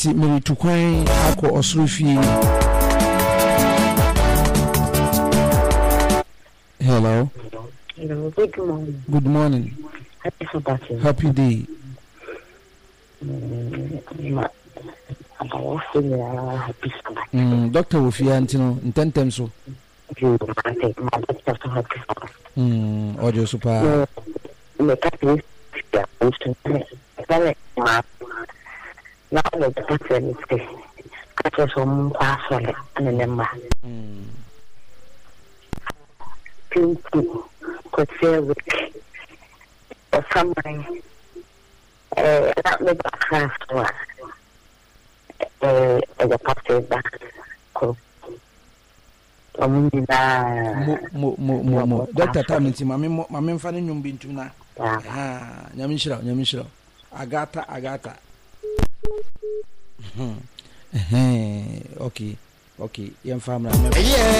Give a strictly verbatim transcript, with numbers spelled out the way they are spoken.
enti me to kwan akọ osoro fie. Hello. Hello, good morning. Good morning. Happy Sabbath. Happy day. Mm, happy Sabbath. Mm, Doctor Wofia Antino, intentem so. You take my doctor to happy Sabbath. Mm, audio super. Me kapi ya mtu. Kale ma. Na le doctor ni ste. Kacho so mu pasole anemba. Mm. Pintu ko sewe. O samai. Eh, na me ba khaswa. Eh, the pastor back. Ko mo mo mo mo mo Doctor Tamiti mame mame mfa ne nwom bintum na ah nyame nshira nyame nshira agata agata mhm eh okay okay yemfa mra